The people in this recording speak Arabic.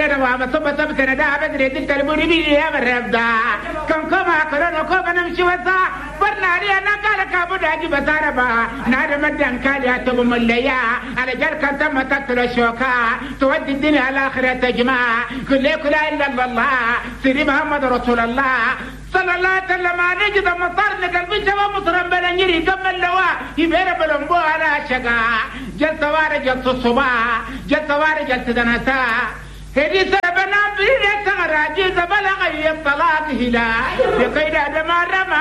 علينا وما صبت بتنا ده بدري دلت المريبي يا مرفدا كم كما كلنا كما نمشي وسا برنا علينا نقالك أبو داجي بساربا نار مدن كاليا تبم الليا على جرك تم تقتل الشوكا تودي الدنيا على آخرة تجمع كل لا إلا الله سيدي محمد رسول الله صلى الله عليه وسلم نجد مطار نقلبي شباب مصرم بلنجري قم اللواء يبير بلنبو على شقا جل سواري جل الصباح جل سواري جل دنسا هدي سبنا بريد سغراجي زبلغي الطلاق هلا بقيد دمار